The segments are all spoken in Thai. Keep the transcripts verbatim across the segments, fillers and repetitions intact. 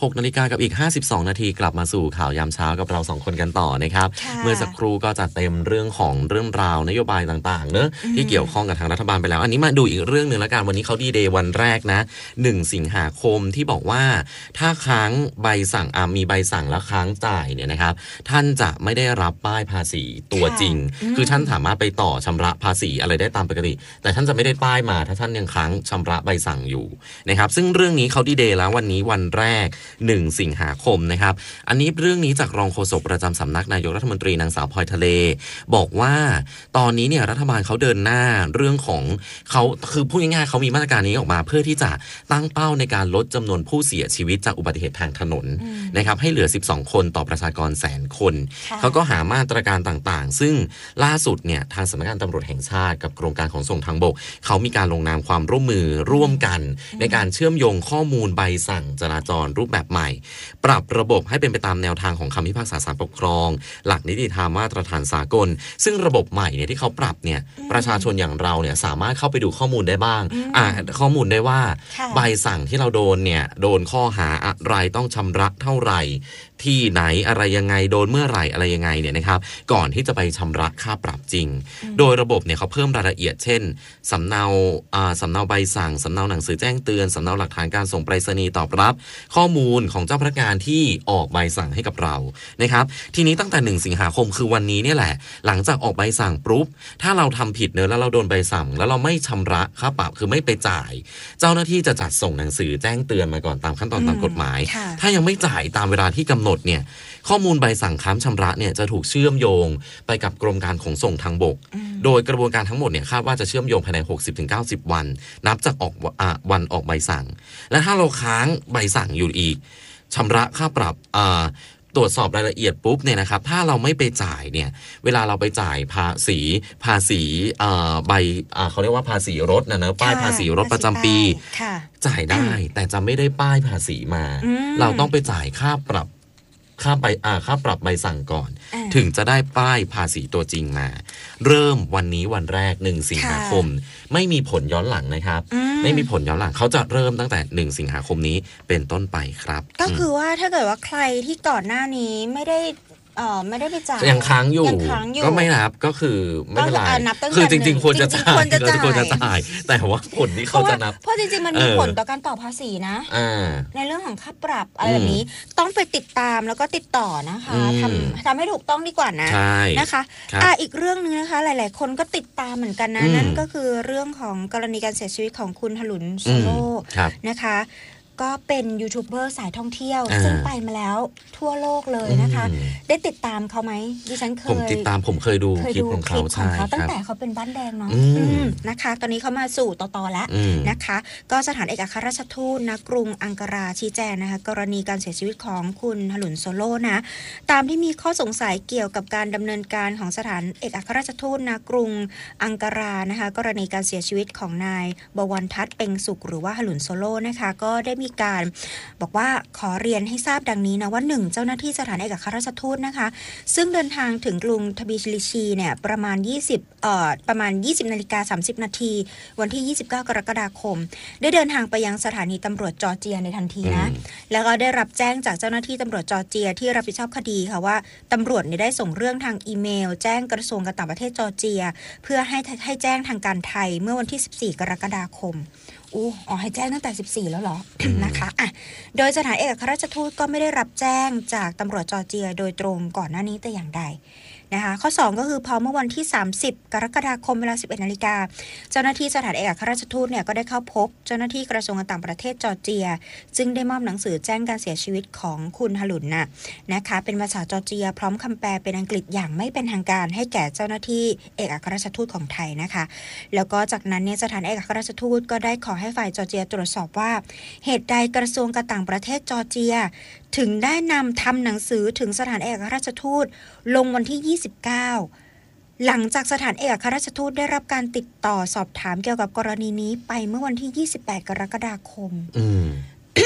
หกนาฬิกากับอีกห้าสิบสองนาทีกลับมาสู่ข่าวยามเช้ากับเราสองคนกันต่อนะครับเมื่อสักครู่ก็จะเต็มเรื่องของเรื่องราวนโยบายต่างๆเนอะที่เกี่ยวข้องกับทางรัฐบาลไปแล้วอันนี้มาดูอีกเรื่องนึงแล้วกันวันนี้เขาดีเดย์วันแรกนะหนึ่งสิงหาคมที่บอกว่าถ้าค้างใบสั่งอ่ะมีใบสั่งแล้วค้างจ่ายเนี่ยนะครับท่านจะไม่ได้รับป้ายภาษีตัวจริงคือท่านสามารถไปต่อชำระภาษีอะไรได้ตามปกติแต่ท่านจะไม่ได้ป้ายมาถ้าท่านยังค้างชำระใบสั่งอยู่นะครับซึ่งเรื่องนี้เขาดีเดย์แล้ววันนี้วันแรกหนึ่งสิงหาคมนะครับอันนี้เรื่องนี้จากรองโฆษกประจำสำนักนายกรัฐมนตรีนางสาวพลอยทะเลบอกว่าตอนนี้เนี่ยรัฐบาลเขาเดินหน้าเรื่องของเขาคือพูดง่ายๆเขามีมาตรการนี้ออกมาเพื่อที่จะตั้งเป้าในการลดจำนวนผู้เสียชีวิตจากอุบัติเหตุทางถนนนะครับให้เหลือสิบสองคนต่อประชากรแสนคนเขาก็หามาตรการต่างๆซึ่งล่าสุดเนี่ยทางสำนักงานตำรวจแห่งชาติกับกรมการขนส่งทางบกเขามีการลงนามความร่วมมือร่วมกันในการเชื่อมโยงข้อมูลใบสั่งจราจรรูปแบบใหม่ปรับระบบให้เป็นไปตามแนวทางของคำพิพากษาศาลปกครองหลักนิติธรรมมาตรฐานสากลซึ่งระบบใหม่เนี่ยที่เขาปรับเนี่ยประชาชนอย่างเราเนี่ยสามารถเข้าไปดูข้อมูลได้บ้างอ่าข้อมูลได้ว่าใบสั่งที่เราโดนเนี่ยโดนข้อหาอะไรต้องชำระเท่าไหร่ที่ไหนอะไรยังไงโดนเมื่อไหร่อะไรยังไงเนี่ยนะครับก่อนที่จะไปชำระค่าปรับจริงโดยระบบเนี่ยเขาเพิ่มรายละเอียดเช่นสำเนาอ่าสำเนาใบสั่งสำเนาหนังสือแจ้งเตือนสำเนาหลักฐานการส่งไปรษณีย์ตอบรับข้อมูลของเจ้าพนักงานที่ออกใบสั่งให้กับเรานะครับทีนี้ตั้งแต่หนึ่งสิงหาคมคือวันนี้เนี่ยแหละหลังจากออกใบสั่งปุ๊บถ้าเราทำผิดเนอะแล้วเราโดนใบสั่งแล้วเราไม่ชำระค่าปรับคือไม่ไปจ่ายเจ้าหน้าที่จะจัดส่งหนังสือแจ้งเตือนมาก่อนตามขั้นตอนตามกฎหมายถ้ายังไม่จ่ายตามเวลาที่กำหนดเนี่ยข้อมูลใบสั่งค้ำชำระเนี่ยจะถูกเชื่อมโยงไปกับกรมการขนส่งทางบกโดยกระบวนการทั้งหมดเนี่ยคาดว่าจะเชื่อมโยงภายใน หกสิบถึงเก้าสิบ วันนับจากออกอ่าวันออกใบสั่งและถ้าเราค้างใบสั่งอยู่อีกชำระค่าปรับอ่าตรวจสอบรายละเอียดปุ๊บเนี่ยนะครับถ้าเราไม่ไปจ่ายเนี่ยเวลาเราไปจ่ายภาษีภาษีใบเขาเรียกว่าภาษีรถนะเนอะป้ายภาษีรถประจำปีจ่ายได้แต่จะไม่ได้ป้ายภาษีมาเราต้องไปจ่ายค่าปรับค่าใบอ่าค่าปรับใบสั่งก่อนถึงจะได้ป้ายภาษีตัวจริงมาเริ่มวันนี้วันแรกหนึ่งสิงหาคมไม่มีผลย้อนหลังนะครับไม่มีผลย้อนหลังเขาจะเริ่มตั้งแต่หนึ่งสิงหาคมนี้เป็นต้นไปครับก็คือว่าถ้าเกิดว่าใครที่ก่อนหน้านี้ไม่ได้เออไม่ได้ไปจ่ายยังค้างอยู่ก็ไม่นับก็คือไม่เป็นไรคือจริงๆควรจะจ่ายควรจะจ่ายแต่ว่าผลที่เขาจะนับเพราะจริงๆมันมีผลต่อการต่อภาษีนะในเรื่องของค่าปรับอะไรแบบนี้ต้องไปติดตามแล้วก็ติดต่อนะคะทำทำให้ถูกต้องดีกว่านะนะคะอ่ะอีกเรื่องนึงนะคะหลายๆคนก็ติดตามเหมือนกันนะนั่นก็คือเรื่องของกรณีการเสียชีวิตของคุณถลุนโซโล่นะคะก็เป็นยูทูบเบอร์สายท่องเที่ยวซึ่งไปมาแล้วทั่วโลกเลยนะคะได้ติดตามเขาไหมดิฉันเคยผมติดตามผมเคยดูคลิปของเขาใช่ตั้งแต่เขาเป็นบ้านแดงเนาะนะคะตอนนี้เขามาสู่ต่อๆแล้วนะคะก็สถานเอกอัครราชทูตณกรุงอังการาชี้แจงนะคะกรณีการเสียชีวิตของคุณถลุนโซโล่นะตามที่มีข้อสงสัยเกี่ยวกับการดำเนินการของสถานเอกอัครราชทูตณกรุงอังการานะคะกรณีการเสียชีวิตของนายบวรทัศน์เพ็งสุขหรือว่าถลุนโซโล่นะคะก็ได้มีการบอกว่าขอเรียนให้ทราบดังนี้นะว่าหนึ่งเจ้าหน้าที่สถานเอกอัครราชทูตนะคะซึ่งเดินทางถึงกรุงทบิลิซีเนี่ยประมาณยี่สิบเอ่อประมาณ ยี่สิบนาฬิกาสามสิบนาทีวันที่ยี่สิบเก้ากรกฎาคมได้เดินทางไปยังสถานีตำรวจจอร์เจียในทันทีนะแล้วก็ได้รับแจ้งจากเจ้าหน้าที่ตำรวจจอร์เจียที่รับผิดชอบคดีค่ะว่าตำรวจเนี่ยได้ส่งเรื่องทางอีเมลแจ้งกระทรวงการต่างประเทศจอร์เจียเพื่อให้ให้แจ้งทางการไทยเมื่อวันที่สิบสี่กรกฎาคมอู้อ๋อให้แจ้งตั้งแต่สิบสี่แล้วเหรอ นะคะอ่ะโดยสถานเอกอัครราชทูตก็ไม่ได้รับแจ้งจากตำรวจจอร์เจียโดยตรงก่อนหน้านี้แต่อย่างใดนะคะข้อสองก็คือพอเมื่อวันที่สามสิบกรกฎาคมเวลา สิบเอ็ดนาฬิกาเจ้าหน้าที่สถานเอกอัครราชทูตเนี่ยก็ได้เข้าพบเจ้าหน้าที่กระทรวงการต่างประเทศจอร์เจียจึงได้มอบหนังสือแจ้งการเสียชีวิตของคุณถลุนน่ะนะคะเป็นภาษาจอร์เจียพร้อมคำแปลเป็นอังกฤษอย่างไม่เป็นทางการให้แก่เจ้าหน้าที่เอกอัครราชทูตของไทยนะคะแล้วก็จากนั้นเนี่ยสถานเอกอัครราชทูตก็ได้ขอให้ฝ่ายจอร์เจียตรวจสอบว่าเหตุใดกระทรวงการต่างประเทศจอร์เจียถึงได้นำทำหนังสือถึงสถานเอกอัครราชทูตลงวันที่ยี่สิบเก้าหลังจากสถานเอกอัครราชทูตได้รับการติดต่อสอบถามเกี่ยวกับกรณีนี้ไปเมื่อวันที่ยี่สิบแปดกรกฎาคม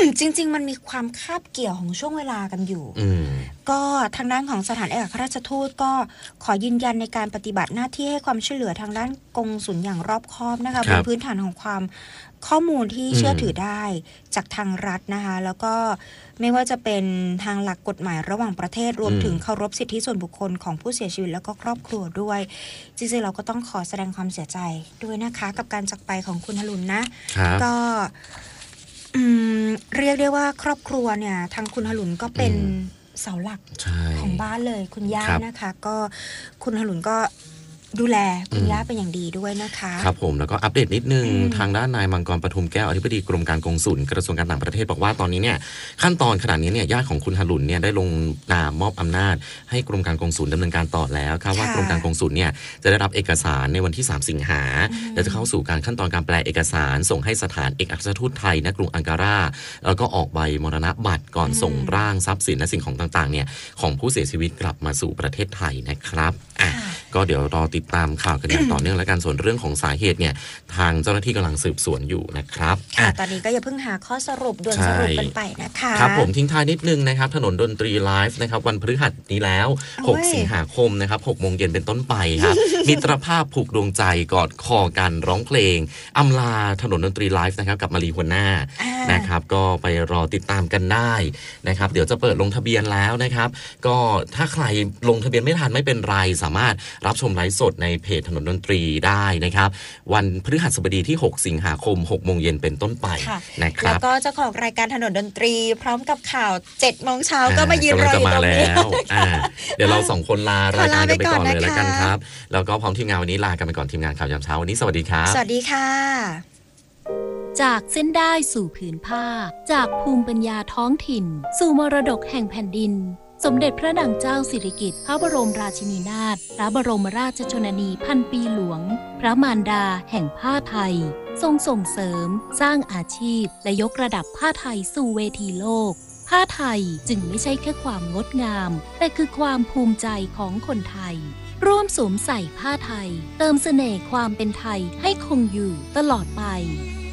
จริงๆมันมีความคาบเกี่ยวของช่วงเวลากันอยู่มก็ทางด้านของสถานเอกอัครราชทูตก็ขอยืนยันในการปฏิบัติหน้าที่ให้ความช่วยเหลือทางด้านกงสุลอย่างรอบคอบนะคะบนพื้นฐานของความข้อมูลที่เชื่อถือได้จากทางรัฐนะคะแล้วก็ไม่ว่าจะเป็นทางหลักกฎหมายระหว่างประเทศรวมถึงเคารพสิทธิส่วนบุคคลของผู้เสียชีวิตแล้วก็ครอบครัวด้วยจริงๆเราก็ต้องขอแสดงความเสียใจด้วยนะคะกับการจากไปของคุณหลุนนะก็เรียกได้ว่าครอบครัวเนี่ยทางคุณหลุนก็เป็นเสาหลักของบ้านเลยคุณย่านะคะก็คุณหลุนก็ดูแลคุณย่าเป็นอย่างดีด้วยนะคะครับผมแล้วก็อัปเดตนิดนึงทางด้านนายมังกรปทุมแก้วอธิบดีกรมการกงสุลกระทรวงการต่างประเทศบอกว่าตอนนี้เนี่ยขั้นตอนขนาดนี้เนี่ยญาติของคุณหลุนเนี่ยได้ลงนามมอบอำนาจให้กรมการกงสุลดำเนินการต่อแล้วครับว่ากรมการกงสุลเนี่ยจะได้รับเอกสารในวันที่สามสิงหาและจะเข้าสู่การขั้นตอนการแปลเอกสารส่งให้สถานเอกอัครราชทูตไทยณกรุงอังการาแล้วก็ออกใบมรณบัตรก่อนส่งร่างทรัพย์สินและสิ่งของต่างๆเนี่ยของผู้เสียชีวิตกลับมาสู่ประเทศไทยนะครับอ่ะก็เดี๋ยวรอติดตามข่าวกันอย่างต่อเนื่องและการส่วนเรื่องของสาเหตุเนี่ยทางเจ้าหน้าที่กำลังสืบสวนอยู่นะครับค่ะตอนนี้ก็อย่าเพิ่งหาข้อสรุปด่วนสรุปกันไปนะคะครับผมทิ้งท้ายนิดนึงนะครับถนนดนตรีไลฟ์นะครับวันพฤหัสนี้แล้วหกสิงหาคมนะครับหกโมงเย็นเป็นต้นไปครับมิตรภาพผูกดวงใจกอดคอกันร้องเพลงอำลาถนนดนตรีไลฟ์นะครับกับมารีหัวหน้านะครับก็ไปรอติดตามกันได้นะครับเดี๋ยวจะเปิดลงทะเบียนแล้วนะครับก็ถ้าใครลงทะเบียนไม่ทันไม่เป็นไรสามารถรับชมไลฟ์สดในเพจถนนดนตรีได้นะครับวันพฤหัสบดีที่หกสิงหาคมหกโมงเย็นเป็นต้นไปนะครับแล้วก็เจ้าของรายการถนนดนตรีพร้อมกับข่าวเจ็ดโมงเช้าก็มายืนรออยู่ตรงนี้เดี๋ยวเราสองคนลารายการกันไปก่อนเลยแล้วกันครับแล้วก็พร้อมทีมงานวันนี้ลากันไปก่อนทีมงานข่าวยามเช้าวันนี้สวัสดีครับสวัสดีค่ะจากเส้นได้สู่ผืนผ้าจากภูมิปัญญาท้องถิ่นสู่มรดกแห่งแผ่นดินสมเด็จพระนางเจ้าสิริกิติ์พระบรมราชินีนาถพระบรมราชชนนีพันปีหลวงพระมารดาแห่งผ้าไทยทรงส่งเสริมสร้างอาชีพและยกระดับผ้าไทยสู่เวทีโลกผ้าไทยจึงไม่ใช่แค่ความงดงามแต่คือความภูมิใจของคนไทยร่วมสวมใส่ผ้าไทยเติมเสน่ห์ความเป็นไทยให้คงอยู่ตลอดไป